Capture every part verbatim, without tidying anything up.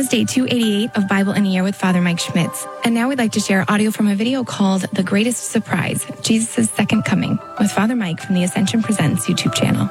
was day two eighty-eight of Bible in a Year with Father Mike Schmitz. And now we'd like to share audio from a video called The Greatest Surprise, Jesus' Second Coming, with Father Mike from the Ascension Presents YouTube channel.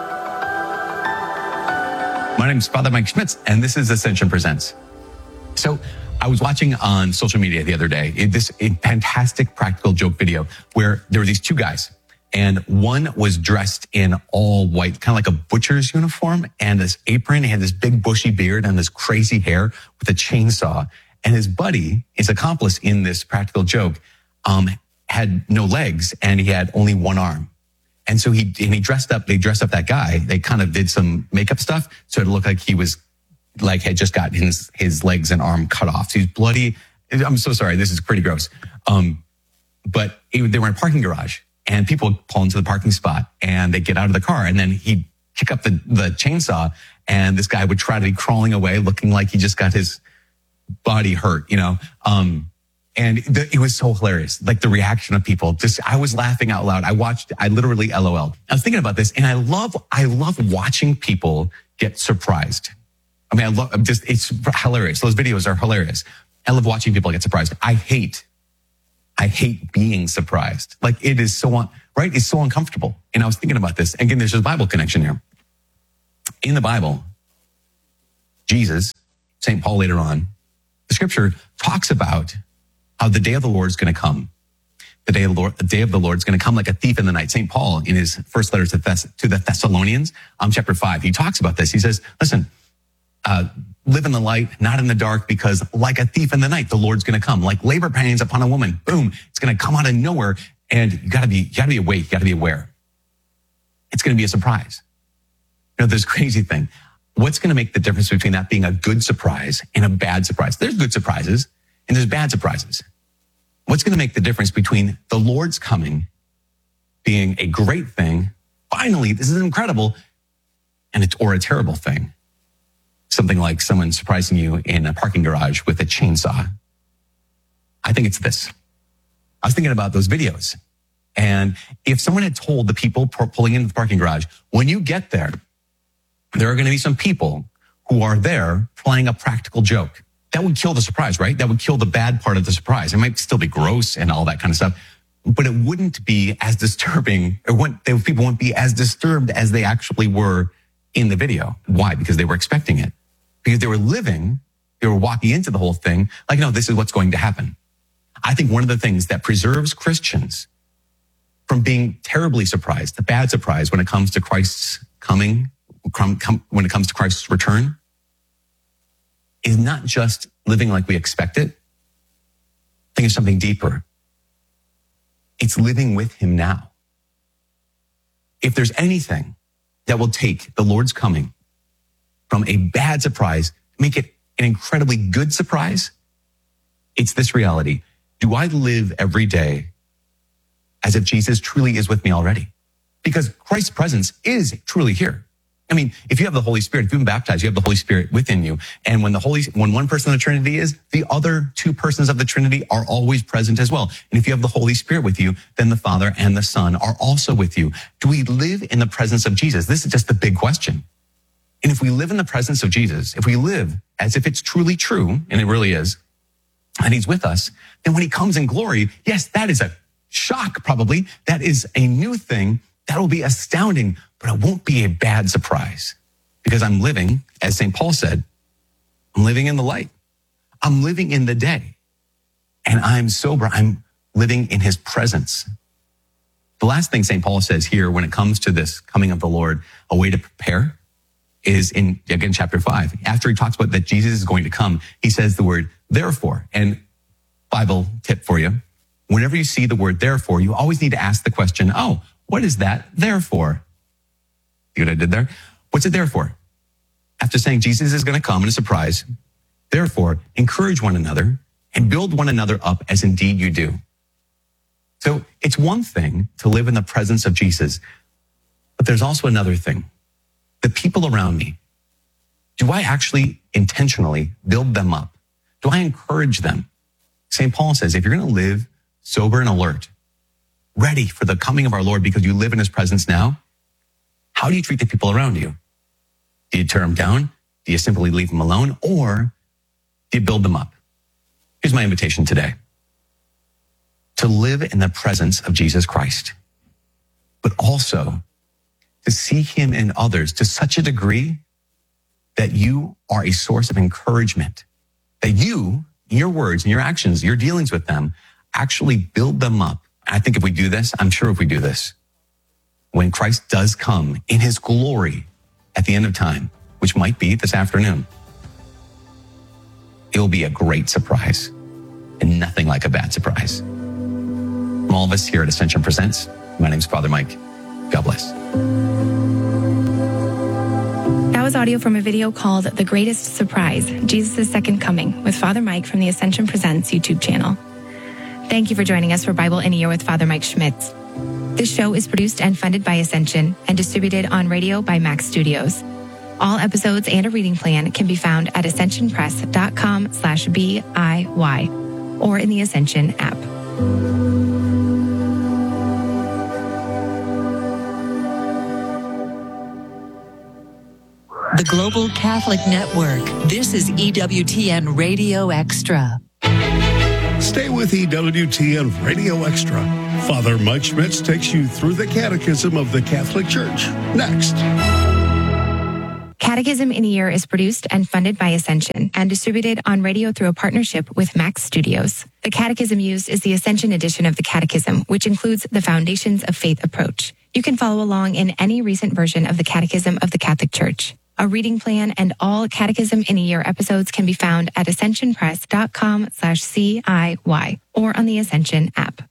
My name is Father Mike Schmitz, and this is Ascension Presents. So I was watching on social media the other day this a fantastic practical joke video where there were these two guys, and one was dressed in all white, kind of like a butcher's uniform and this apron. He had this big bushy beard and this crazy hair with a chainsaw. And his buddy, his accomplice in this practical joke, um, had no legs and he had only one arm. And so he, and he dressed up, they dressed up that guy. They kind of did some makeup stuff. So it looked like he was like, had just got his, his legs and arm cut off. So he's bloody. I'm so sorry. This is pretty gross. Um, but it, they were in a parking garage and people pull into the parking spot and they get out of the car and then he'd kick up the, the chainsaw and this guy would try to be crawling away looking like he just got his body hurt, you know? Um, And the, it was so hilarious. Like the reaction of people, just, I was laughing out loud. I watched, I literally LOL'd. I was thinking about this and I love, I love watching people get surprised. I mean, I love, I'm just, it's hilarious. Those videos are hilarious. I love watching people get surprised. I hate, I hate being surprised. Like it is so, un, right? It's so uncomfortable. And I was thinking about this. Again, there's a Bible connection here. In the Bible, Jesus, Saint Paul later on, the scripture talks about how the day of the Lord is going to come. The day of the Lord, the day of the Lord is going to come like a thief in the night. Saint Paul, in his first letter to, Thess- to the Thessalonians, um, chapter five, he talks about this. He says, listen, uh, live in the light, not in the dark, because like a thief in the night, the Lord's going to come. Like labor pains upon a woman, boom, it's going to come out of nowhere. And you gotta be, you gotta be awake, you gotta be aware. It's going to be a surprise. You know, this crazy thing. What's going to make the difference between that being a good surprise and a bad surprise? There's good surprises and there's bad surprises. What's going to make the difference between the Lord's coming being a great thing, finally, this is incredible, and it's, or a terrible thing? Something like someone surprising you in a parking garage with a chainsaw. I think it's this. I was thinking about those videos. And if someone had told the people pulling into the parking garage, when you get there, there are going to be some people who are there playing a practical joke. That would kill the surprise, right? That would kill the bad part of the surprise. It might still be gross and all that kind of stuff, but it wouldn't be as disturbing. It wouldn't, they, people wouldn't be as disturbed as they actually were in the video. Why? Because they were expecting it. Because they were living, they were walking into the whole thing like, no, this is what's going to happen. I think one of the things that preserves Christians from being terribly surprised, the bad surprise when it comes to Christ's coming, when it comes to Christ's return, is not just living like we expect it. I think it's something deeper. It's living with him now. If there's anything that will take the Lord's coming from a bad surprise, make it an incredibly good surprise, it's this reality. Do I live every day as if Jesus truly is with me already? Because Christ's presence is truly here. I mean, if you have the Holy Spirit, if you've been baptized, you have the Holy Spirit within you. And when the Holy, when one person of the Trinity is, the other two persons of the Trinity are always present as well. And if you have the Holy Spirit with you, then the Father and the Son are also with you. Do we live in the presence of Jesus? This is just the big question. And if we live in the presence of Jesus, if we live as if it's truly true, and it really is, and he's with us, then when he comes in glory, yes, that is a shock probably. That is a new thing. That will be astounding, but it won't be a bad surprise because I'm living, as Saint Paul said, I'm living in the light. I'm living in the day and I'm sober. I'm living in his presence. The last thing Saint Paul says here when it comes to this coming of the Lord, a way to prepare, is in, again, chapter five. After he talks about that Jesus is going to come, he says the word therefore. And Bible tip for you, whenever you see the word therefore, you always need to ask the question, oh, what is that there for? See what I did there? What's it there for? After saying Jesus is going to come in a surprise, therefore, encourage one another and build one another up as indeed you do. So it's one thing to live in the presence of Jesus, but there's also another thing. The people around me, do I actually intentionally build them up? Do I encourage them? Saint Paul says, if you're going to live sober and alert, ready for the coming of our Lord because you live in his presence now, how do you treat the people around you? Do you tear them down? Do you simply leave them alone? Or Do you build them up? Here's my invitation today. To live in the presence of Jesus Christ, but also to see him in others to such a degree that you are a source of encouragement, that you, your words and your actions, your dealings with them, actually build them up. I think if we do this, I'm sure if we do this, when Christ does come in his glory at the end of time, which might be this afternoon, it will be a great surprise and nothing like a bad surprise. From all of us here at Ascension Presents, my name is Father Mike. God bless. That was audio from a video called The Greatest Surprise, Jesus' Second Coming, with Father Mike from the Ascension Presents YouTube channel. Thank you for joining us for Bible in a Year with Father Mike Schmitz. This show is produced and funded by Ascension and distributed on radio by Max Studios. All episodes and a reading plan can be found at ascensionpress.com slash BIY or in the Ascension app. The Global Catholic Network. This is E W T N Radio Extra. Stay with E W T N Radio Extra. Father Mike Schmitz takes you through the Catechism of the Catholic Church. Next. Catechism in a Year is produced and funded by Ascension and distributed on radio through a partnership with Max Studios. The catechism used is the Ascension edition of the Catechism, which includes the Foundations of Faith approach. You can follow along in any recent version of the Catechism of the Catholic Church. A reading plan and all Catechism in a Year episodes can be found at ascensionpress.com slash CIY or on the Ascension app.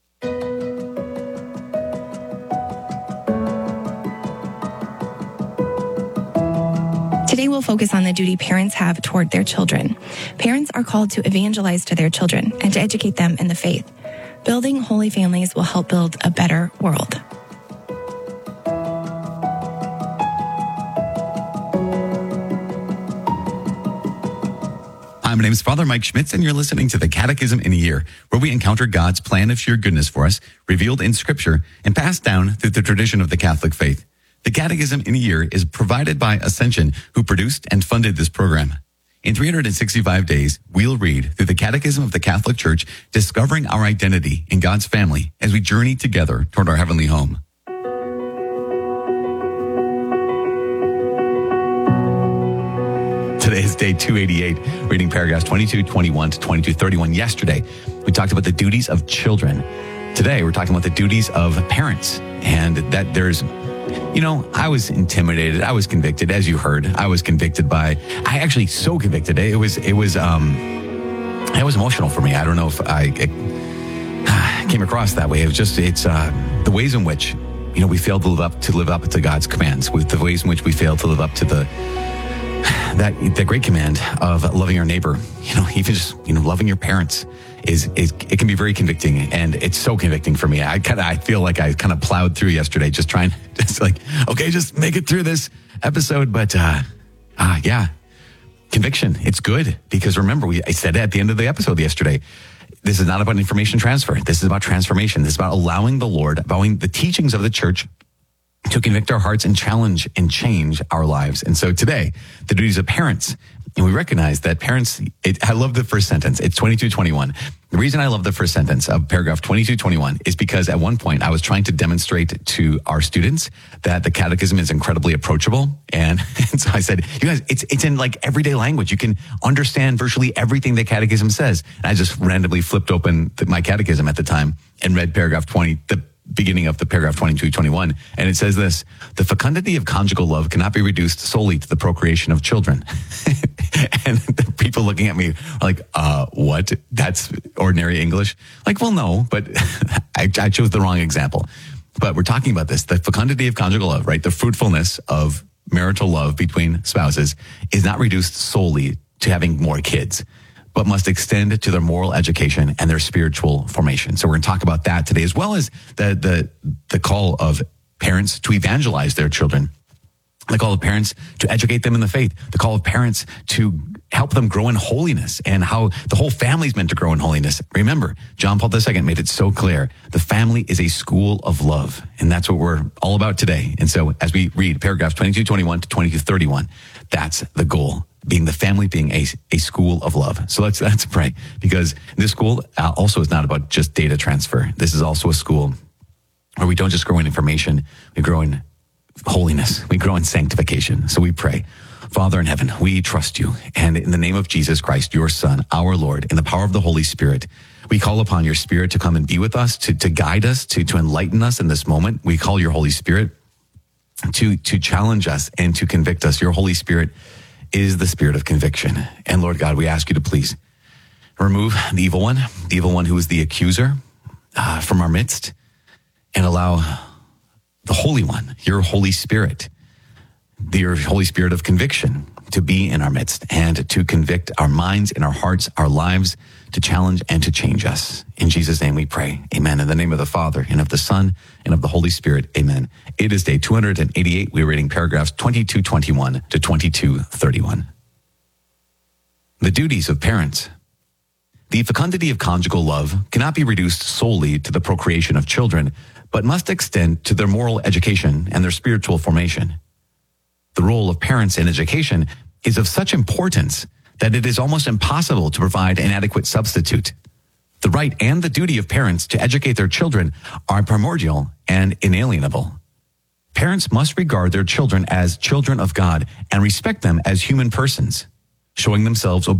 Today we'll focus on the duty parents have toward their children. Parents are called to evangelize to their children and to educate them in the faith. Building holy families will help build a better world. Hi, my name is Father Mike Schmitz, and you're listening to the Catechism in a Year, where we encounter God's plan of sheer goodness for us, revealed in Scripture, and passed down through the tradition of the Catholic faith. The Catechism in a Year is provided by Ascension, who produced and funded this program. In three hundred sixty-five days, we'll read through the Catechism of the Catholic Church, discovering our identity in God's family as we journey together toward our heavenly home. Today is day two eighty-eight, reading paragraphs twenty-two twenty-one to twenty-two thirty-one. Yesterday, we talked about the duties of children. Today, we're talking about the duties of parents, and that there's, you know, I was intimidated. I was convicted, as you heard. I was convicted by, I actually so convicted. It was, it was, um, it was emotional for me. I don't know if I it came across that way. It was just, it's uh, the ways in which, you know, we fail to live up to live up to God's commands, with the ways in which we fail to live up to the that that great command of loving our neighbor. You know, even just, you know, loving your parents is, is it can be very convicting, and it's so convicting for me. I kind of I feel like I kind of plowed through yesterday, just trying, just like, okay, just make it through this episode. But uh, uh yeah, conviction. It's good, because remember, we I said it at the end of the episode yesterday. This is not about information transfer. This is about transformation. This is about allowing the Lord, allowing the teachings of the church to convict our hearts and challenge and change our lives. And so today, the duties of parents. And we recognize that parents, it, I love the first sentence. It's twenty-two twenty-one. The reason I love the first sentence of paragraph twenty-two twenty-one is because at one point I was trying to demonstrate to our students that the catechism is incredibly approachable. And, and so I said, you guys, it's it's in like everyday language. You can understand virtually everything the catechism says. And I just randomly flipped open the, my catechism at the time and read paragraph twenty, the beginning of the paragraph twenty-two twenty-one. And it says this: the fecundity of conjugal love cannot be reduced solely to the procreation of children. And the people looking at me are like, uh, what? That's ordinary English? Like, well, no, but I, I chose the wrong example. But we're talking about this, the fecundity of conjugal love, right? The fruitfulness of marital love between spouses is not reduced solely to having more kids, but must extend to their moral education and their spiritual formation. So we're going to talk about that today, as well as the the the call of parents to evangelize their children, the call of parents to educate them in the faith, the call of parents to help them grow in holiness, and how the whole family is meant to grow in holiness. Remember, John Paul the Second made it so clear: the family is a school of love, and that's what we're all about today. And so as we read paragraphs twenty-two twenty-one to twenty-two thirty-one, that's the goal being the family, being a, a school of love. So let's, let's pray, because this school uh, also is not about just data transfer. This is also a school where we don't just grow in information, we grow in holiness, we grow in sanctification. So we pray, Father in heaven, we trust you. And in the name of Jesus Christ, your Son, our Lord, in the power of the Holy Spirit, we call upon your Spirit to come and be with us, to, to guide us, to, to enlighten us in this moment. We call your Holy Spirit to, to challenge us and to convict us. Your Holy Spirit is the Spirit of conviction. And Lord God, we ask you to please remove the evil one, the evil one who is the accuser, uh, from our midst, and allow the Holy One, your Holy Spirit, your Holy Spirit of conviction, to be in our midst and to convict our minds and our hearts, our lives, to challenge and to change us. In Jesus' name we pray. Amen. In the name of the Father and of the Son and of the Holy Spirit. Amen. It is day two hundred eighty-eight. We're reading paragraphs twenty-two twenty-one to twenty-two thirty-one. The duties of parents. The fecundity of conjugal love cannot be reduced solely to the procreation of children, but must extend to their moral education and their spiritual formation. The role of parents in education is of such importance that it is almost impossible to provide an adequate substitute. The right and the duty of parents to educate their children are primordial and inalienable. Parents must regard their children as children of God and respect them as human persons, showing themselves obedient